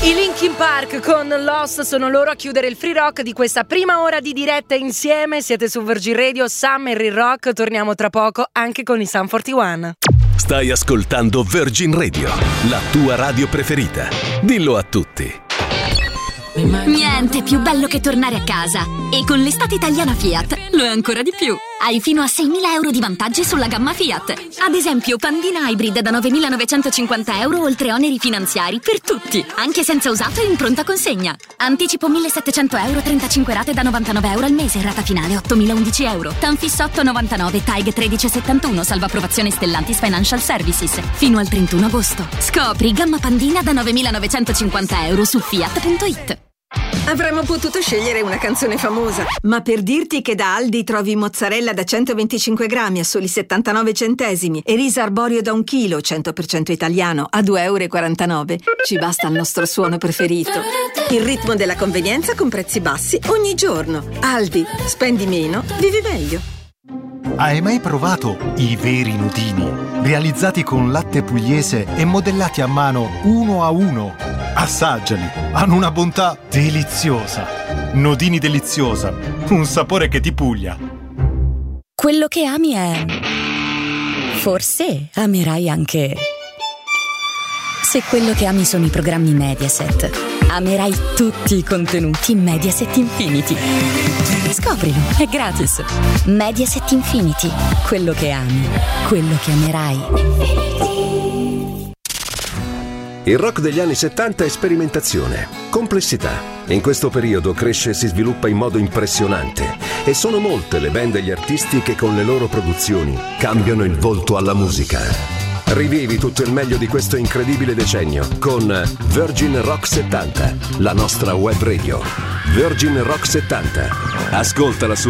I Linkin Park con Lost sono loro a chiudere il Free Rock di questa prima ora di diretta insieme. Siete su Virgin Radio, Summer in Rock. Torniamo tra poco anche con i Sum 41. Stai ascoltando Virgin Radio, la tua radio preferita. Dillo a tutti. Niente più bello che tornare a casa. E con l'estate italiana Fiat lo è ancora di più. Hai fino a 6.000 euro di vantaggi sulla gamma Fiat. Ad esempio Pandina Hybrid da 9.950 euro oltre oneri finanziari per tutti, anche senza usato e in pronta consegna. Anticipo 1.700 euro, 35 rate da 99 euro al mese, rata finale 8.011 euro. Tanfis 8,99, TAG 1371, salva approvazione Stellantis Financial Services. Fino al 31 agosto. Scopri gamma Pandina da 9.950 euro su fiat.it. Avremmo potuto scegliere una canzone famosa, ma per dirti che da Aldi trovi mozzarella da 125 grammi a soli 79 centesimi e riso arborio da 1 chilo 100% italiano a 2,49 euro, ci basta il nostro suono preferito. Il ritmo della convenienza con prezzi bassi ogni giorno. Aldi, spendi meno, vivi meglio. Hai mai provato i veri nudini? Realizzati con latte pugliese e modellati a mano uno a uno. Assaggiali, hanno una bontà deliziosa. Nodini deliziosa, un sapore che ti puglia. Quello che ami è... Forse amerai anche... Se quello che ami sono i programmi Mediaset, amerai tutti i contenuti Mediaset Infinity. Scoprilo, è gratis. Mediaset Infinity, quello che ami, quello che amerai. Il rock degli anni 70 è sperimentazione, complessità. In questo periodo cresce e si sviluppa in modo impressionante e sono molte le band e gli artisti che con le loro produzioni cambiano il volto alla musica. Rivivi tutto il meglio di questo incredibile decennio con Virgin Rock 70, la nostra web radio. Virgin Rock 70. Ascoltala su